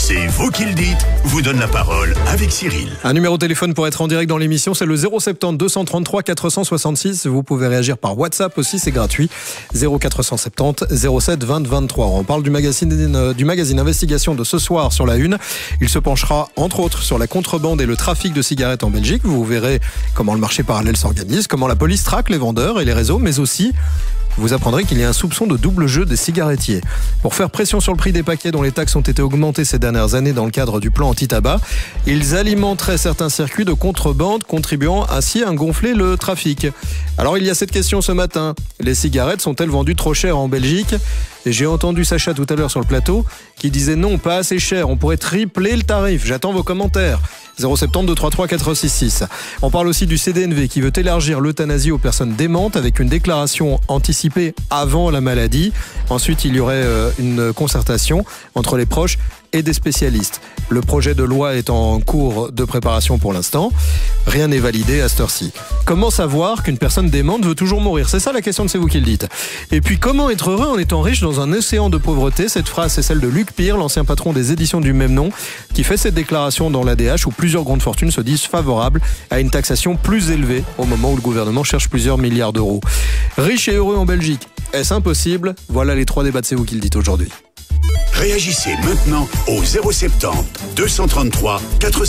C'est vous qui le dites, vous donne la parole avec Cyril. Un numéro de téléphone pour être en direct dans l'émission, c'est le 070 233 466. Vous pouvez réagir par WhatsApp aussi, c'est gratuit. 0470 07 20 23. On parle du magazine Investigation de ce soir sur la Une. Il se penchera entre autres sur la contrebande et le trafic de cigarettes en Belgique. Vous verrez comment le marché parallèle s'organise, comment la police traque les vendeurs et les réseaux, mais aussi vous apprendrez qu'il y a un soupçon de double jeu des cigarettiers. Pour faire pression sur le prix des paquets dont les taxes ont été augmentées ces dernières années dans le cadre du plan anti-tabac, ils alimenteraient certains circuits de contrebande, contribuant ainsi à gonfler le trafic. Alors il y a cette question ce matin. Les cigarettes sont-elles vendues trop chères en Belgique ? Et j'ai entendu Sacha tout à l'heure sur le plateau qui disait non, pas assez cher, on pourrait tripler le tarif. J'attends vos commentaires. 070 233 466. On parle aussi du CDNV qui veut élargir l'euthanasie aux personnes démentes avec une déclaration anticipée avant la maladie. Ensuite, il y aurait une concertation entre les proches et des spécialistes. Le projet de loi est en cours de préparation pour l'instant. Rien n'est validé à cette heure-ci. Comment savoir qu'une personne démente veut toujours mourir ? C'est ça la question de C'est vous qui le dites. Et puis, comment être heureux en étant riche dans un océan de pauvreté ? Cette phrase, c'est celle de Luc Pire, l'ancien patron des éditions du même nom, qui fait cette déclaration dans l'ADH où plusieurs grandes fortunes se disent favorables à une taxation plus élevée au moment où le gouvernement cherche plusieurs milliards d'euros. Riche et heureux en Belgique, est-ce impossible ? Voilà les 3 débats de C'est vous qui le dites aujourd'hui. Réagissez maintenant au 070 233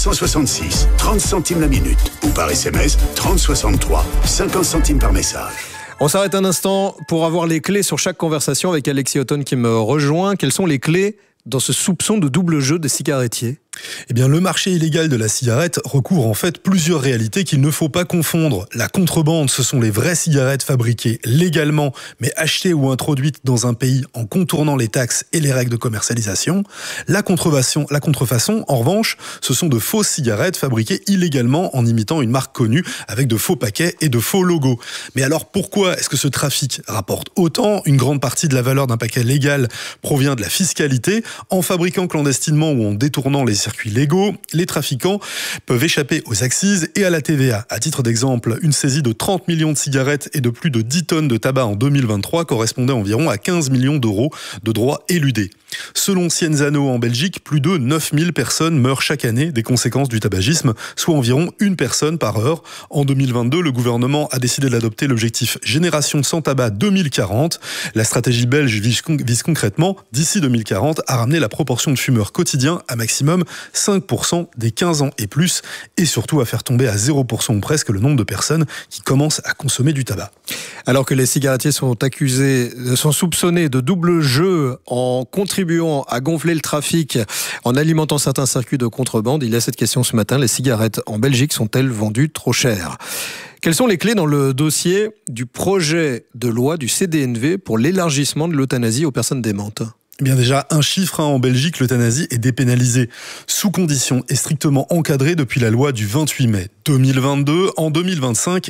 466, 30 centimes la minute, ou par SMS 3063, 50 centimes par message. On s'arrête un instant pour avoir les clés sur chaque conversation avec Alexis Othon qui me rejoint. Quelles sont les clés dans ce soupçon de double jeu des cigarettiers ? Eh bien, le marché illégal de la cigarette recouvre en fait plusieurs réalités qu'il ne faut pas confondre. La contrebande, ce sont les vraies cigarettes fabriquées légalement, mais achetées ou introduites dans un pays en contournant les taxes et les règles de commercialisation. La contrefaçon, en revanche, ce sont de fausses cigarettes fabriquées illégalement en imitant une marque connue avec de faux paquets et de faux logos. Mais alors, pourquoi est-ce que ce trafic rapporte autant ? Une grande partie de la valeur d'un paquet légal provient de la fiscalité. En fabriquant clandestinement ou en détournant les circuits légaux, les trafiquants peuvent échapper aux accises et à la TVA. À titre d'exemple, une saisie de 30 millions de cigarettes et de plus de 10 tonnes de tabac en 2023 correspondait environ à 15 millions d'euros de droits éludés. Selon Cienzano en Belgique, plus de 9000 personnes meurent chaque année des conséquences du tabagisme, soit environ une personne par heure. En 2022, le gouvernement a décidé d'adopter l'objectif Génération sans tabac 2040. La stratégie belge vise concrètement, d'ici 2040, à ramener la proportion de fumeurs quotidiens à maximum 5% des 15 ans et plus, et surtout à faire tomber à 0% ou presque le nombre de personnes qui commencent à consommer du tabac. Alors que les cigarettiers sont soupçonnés de double jeu en contribuant à gonfler le trafic, en alimentant certains circuits de contrebande, il y a cette question ce matin, les cigarettes en Belgique sont-elles vendues trop chères ? Quelles sont les clés dans le dossier du projet de loi du CDNV pour l'élargissement de l'euthanasie aux personnes démentes ? Eh bien déjà, un chiffre, en Belgique, l'euthanasie est dépénalisée sous conditions et strictement encadrée depuis la loi du 28 mai 2022. En 2025,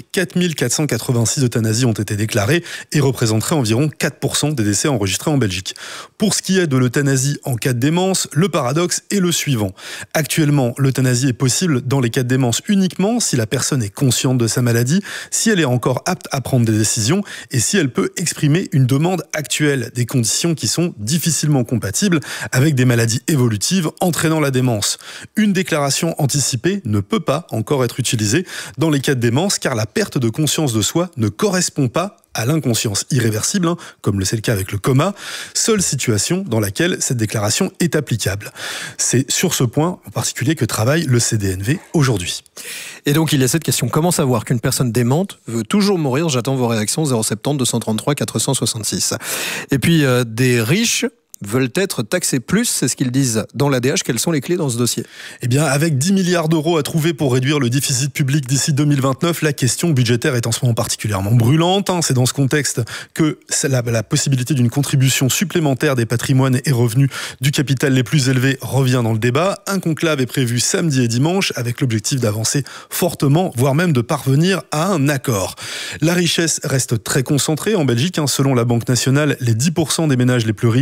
4486 euthanasies ont été déclarées et représenteraient environ 4% des décès enregistrés en Belgique. Pour ce qui est de l'euthanasie en cas de démence, le paradoxe est le suivant. Actuellement, l'euthanasie est possible dans les cas de démence uniquement si la personne est consciente de sa maladie, si elle est encore apte à prendre des décisions et si elle peut exprimer une demande actuelle, des conditions qui sont difficilement compatibles avec des maladies évolutives entraînant la démence. Une déclaration anticipée ne peut pas encore être utilisée dans les cas de démence car la perte de conscience de soi ne correspond pas à l'inconscience irréversible, comme c'est le cas avec le coma, seule situation dans laquelle cette déclaration est applicable. C'est sur ce point en particulier que travaille le CDNV aujourd'hui. Et donc il y a cette question, comment savoir qu'une personne démente veut toujours mourir ? J'attends vos réactions, 070 233 466. Et puis des riches veulent être taxés plus, c'est ce qu'ils disent dans l'ADH. Quelles sont les clés dans ce dossier ? Eh bien, avec 10 milliards d'euros à trouver pour réduire le déficit public d'ici 2029, la question budgétaire est en ce moment particulièrement brûlante. C'est dans ce contexte que la possibilité d'une contribution supplémentaire des patrimoines et revenus du capital les plus élevés revient dans le débat. Un conclave est prévu samedi et dimanche avec l'objectif d'avancer fortement, voire même de parvenir à un accord. La richesse reste très concentrée en Belgique. Selon la Banque nationale, les 10% des ménages les plus riches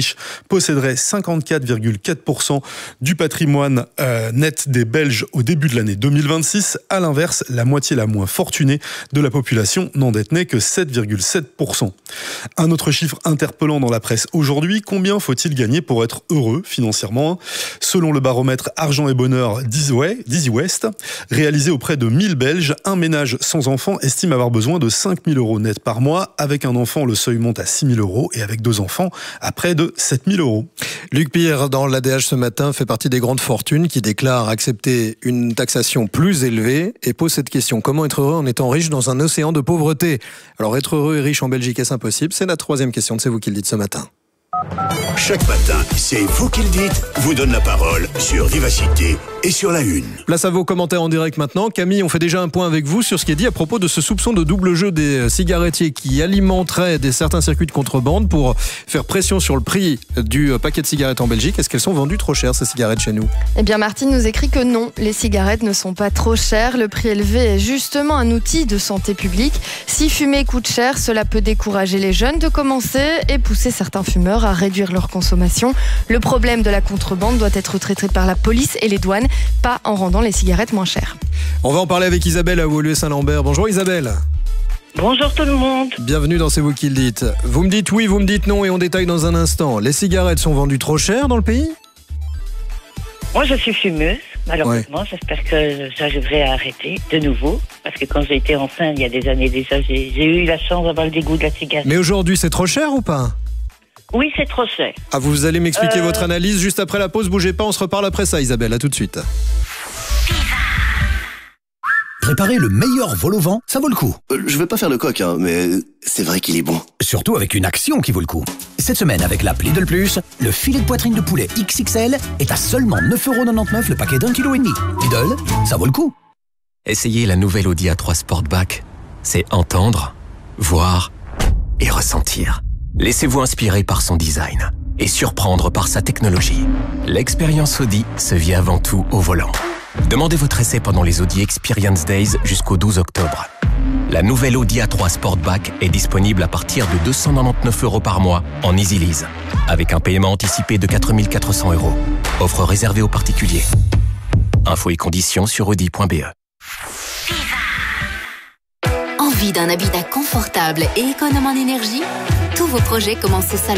posséderait 54,4% du patrimoine net des Belges au début de l'année 2026. À l'inverse, la moitié la moins fortunée de la population n'en détenait que 7,7%. Un autre chiffre interpellant dans la presse aujourd'hui, combien faut-il gagner pour être heureux financièrement ? Selon le baromètre Argent et Bonheur d'Easy West, réalisé auprès de 1000 Belges, un ménage sans enfant estime avoir besoin de 5 000 € net par mois. Avec un enfant, le seuil monte à 6 000 € et avec 2 enfants, à près de 7 000 €. Luc Pierre, dans l'ADH ce matin, fait partie des grandes fortunes qui déclarent accepter une taxation plus élevée et pose cette question. Comment être heureux en étant riche dans un océan de pauvreté ? Alors être heureux et riche en Belgique, est-ce impossible ? C'est la troisième question de C'est vous qui le dites ce matin. Chaque matin, c'est vous qui le dites, vous donne la parole sur Vivacité et sur La Une. Place à vos commentaires en direct maintenant. Camille, on fait déjà un point avec vous sur ce qui est dit à propos de ce soupçon de double jeu des cigarettiers qui alimenteraient certains circuits de contrebande pour faire pression sur le prix du paquet de cigarettes en Belgique. Est-ce qu'elles sont vendues trop chères, ces cigarettes, chez nous ? Eh bien, Martine nous écrit que non, les cigarettes ne sont pas trop chères. Le prix élevé est justement un outil de santé publique. Si fumer coûte cher, cela peut décourager les jeunes de commencer et pousser certains fumeurs à réduire leur consommation. Le problème de la contrebande doit être traité par la police et les douanes, pas en rendant les cigarettes moins chères. On va en parler avec Isabelle à Woluwe-Saint-Lambert. Bonjour Isabelle. Bonjour tout le monde. Bienvenue dans C'est vous qui le dites. Vous me dites oui, vous me dites non et on détaille dans un instant. Les cigarettes sont vendues trop chères dans le pays ? Moi je suis fumeuse, malheureusement. Ouais. J'espère que j'arriverai à arrêter de nouveau. Parce que quand j'ai été enceinte il y a des années déjà, j'ai eu la chance d'avoir le dégoût de la cigarette. Mais aujourd'hui c'est trop cher ou pas ? Oui, c'est trop cher. Ah, vous allez m'expliquer votre analyse juste après la pause. Bougez pas, on se reparle après ça, Isabelle. À tout de suite. Préparer le meilleur vol au vent, ça vaut le coup. Je vais pas faire le coq, mais c'est vrai qu'il est bon. Surtout avec une action qui vaut le coup. Cette semaine, avec l'app Lidl Plus, le filet de poitrine de poulet XXL est à seulement 9,99 € le paquet d'1,5 kg. Lidl, ça vaut le coup. Essayez la nouvelle Audi A3 Sportback. C'est entendre, voir et ressentir. Laissez-vous inspirer par son design et surprendre par sa technologie. L'expérience Audi se vit avant tout au volant. Demandez votre essai pendant les Audi Experience Days jusqu'au 12 octobre. La nouvelle Audi A3 Sportback est disponible à partir de 299 € par mois en Easy Lease, avec un paiement anticipé de 4 400 €. Offre réservée aux particuliers. Infos et conditions sur audi.be. Envie d'un habitat confortable et économe en énergie ? Tous vos projets commencent au salon.